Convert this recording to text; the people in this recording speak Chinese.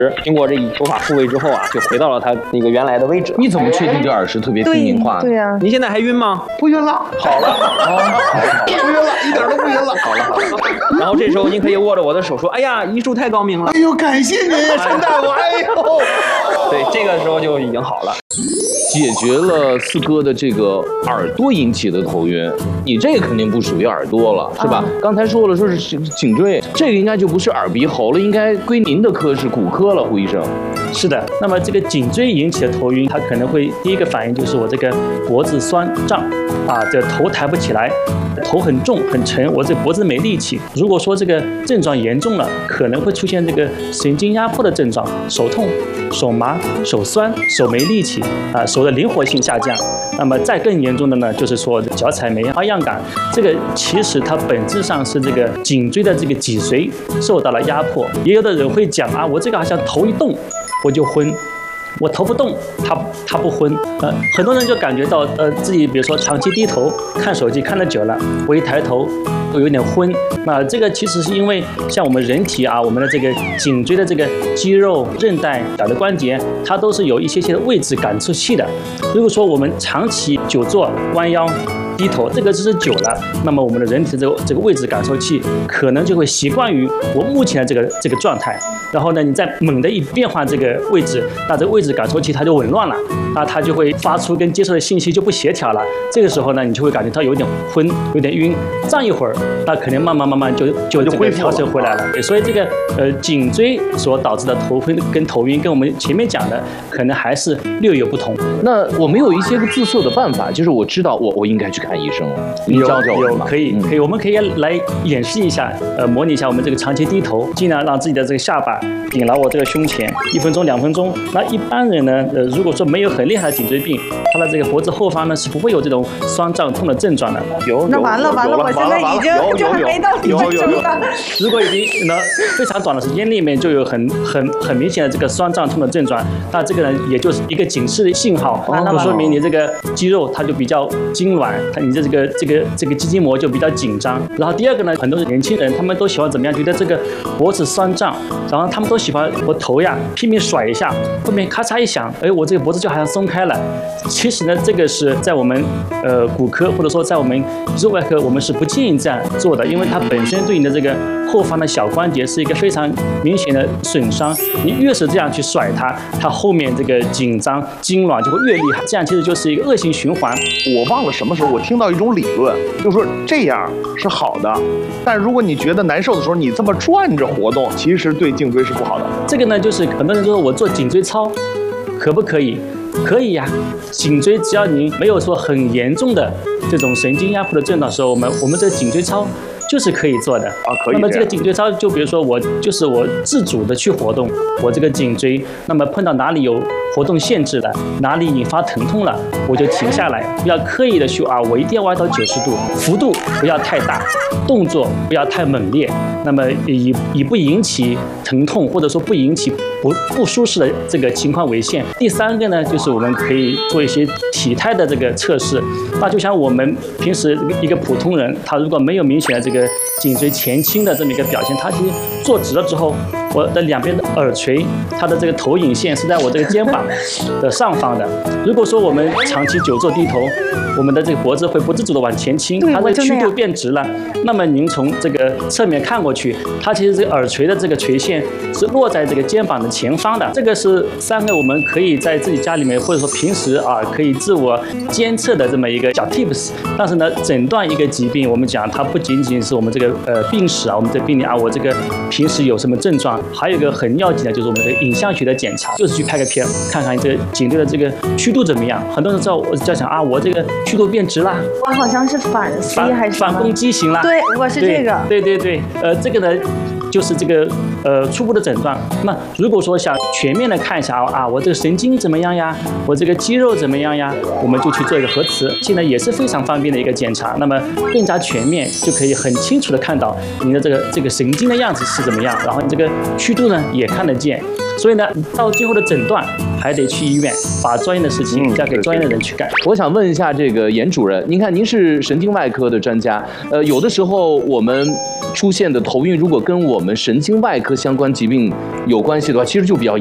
经过这一手法复位之后啊，就回到了它那个原来的位置。 你怎么确定这耳石特别轻盈化？ 对呀， 您现在还晕吗？ 不晕了， 好了， 不晕了，一点都不晕了。 好了。然后这时候您可以握着我的手说：“哎呀，医术太高明了。” 哎呦，感谢您，陈大夫，哎呦。 对，这个时候就已经好了。 解决了四哥的这个耳朵引起的头晕，你这个肯定不属于耳朵了，是吧？刚才说了，说是颈椎，这个应该就不是耳鼻喉了，应该归您的科是骨科了，胡医生。 是的，那么这个颈椎引起的头晕，它可能会第一个反应就是我这个脖子酸胀啊，这头抬不起来，头很重很沉，我这脖子没力气。如果说这个症状严重了，可能会出现这个神经压迫的症状，手痛、手麻、手酸、手没力气啊，手的灵活性下降。那么再更严重的呢，就是说脚踩没花样感，这个其实它本质上是这个颈椎的这个脊髓受到了压迫。也有的人会讲啊，我这个好像头一动我就昏，我头不动，他不昏。很多人就感觉到自己比如说长期低头看手机看得久了，我一抬头都有点昏。那这个其实是因为像我们人体啊，我们的这个颈椎的这个肌肉、韧带、脚的关节，它都是有一些位置感受器的。如果说我们长期久坐、弯腰、低头，这个就是久了，那么我们的人体的这个位置感受器可能就会习惯于我目前的这个状态，然后呢，你再猛地一变化这个位置，那这个位置感受器它就紊乱了，那它就会发出跟接受的信息就不协调了。这个时候呢，你就会感觉到有点昏，有点晕，站一会儿，那可能慢慢就这个调整回来了。所以这个颈椎所导致的头昏跟头晕，跟我们前面讲的可能还是略有不同。 那我们有一些个自测的办法，就是我知道我应该去看医生了，您教教我吗？ 可以，我们可以来演示一下，模拟一下我们这个长期低头，尽量让自己的这个下巴顶牢我这个胸前，1分钟、2分钟。那一般人呢，如果说没有很厉害的颈椎病，他的这个脖子后方呢是不会有这种酸胀痛的症状的。 那完了，我现在已经就还没到1分钟了。 如果已经非常短的时间里面就有很明显的这个酸胀痛的症状，那这个呢也就是一个警示的信号，就说明你这个肌肉它就比较痉挛，你的这个肌筋膜就比较紧张。然后第二个呢，很多年轻人他们都喜欢怎么样？觉得这个脖子酸胀，然后他们都喜欢我头呀拼命甩一下，后面咔嚓一响，哎，我这个脖子就好像松开了。其实呢，这个是在我们骨科或者说在我们肉外科，我们是不建议这样做的，因为它本身对你的这个后方的小关节是一个非常明显的损伤。你越是这样去甩它后面这个紧张痉挛就会越厉害，这样其实就是一个恶性循环。 我忘了什么时候我听到一种理论，就是说这样是好的，但如果你觉得难受的时候，你这么转着活动，其实对颈椎是不好的。 这个呢，就是很多人说我做颈椎操，可不可以？可以呀，颈椎只要你没有说很严重的这种神经压迫的症状的时候，我们这个颈椎操就是可以做的啊，可以。那么这个颈椎操，就比如说我自主的去活动我这个颈椎，那么碰到哪里有活动限制了，哪里引发疼痛了，我就停下来，不要刻意的去我一定要歪到90度，幅度不要太大，动作不要太猛烈，那么以不引起疼痛或者说不引起不舒适的这个情况为限。第三个呢，就是我们可以做一些体态的这个测试。那就像我们平时一个普通人，他如果没有明显的这个颈椎前倾的这么一个表现，他其实坐直了之后，我的两边的耳垂，它的这个投影线是在我这个肩膀的上方的。如果说我们长期久坐低头，我们的这个脖子会不自主的往前倾，它的曲度变直了。那么您从这个侧面看过去，它其实这个耳垂的这个垂线是落在这个肩膀的前方的。这个是3个我们可以在自己家里面或者说平时可以自我监测的这么一个小 tips。但是呢，诊断一个疾病，我们讲它不仅仅是我们这个病史我们这病例我这个平时有什么症状，还有一个很要紧的就是我们的影像学的检查，就是去拍个片，看看这个颈椎的这个曲度怎么样。很多人知道我在想我这个曲度变直了， 我好像是反 C 还是反弓畸形了。 对，我是这个。 对，这个呢就是这个初步的诊断。那如果说想全面的看一下我这个神经怎么样呀，我这个肌肉怎么样呀，我们就去做一个核磁，现在也是非常方便的一个检查。那么更加全面，就可以很清楚的看到你的这个神经的样子是怎么样，然后你这个曲度呢也看得见。 所以呢，到最后的诊断还得去医院，把专业的事情交给专业的人去干。 我想问一下这个严主任，您看您是神经外科的专家，有的时候我们出现的头晕，如果跟我们神经外科相关疾病有关系的话，其实就比较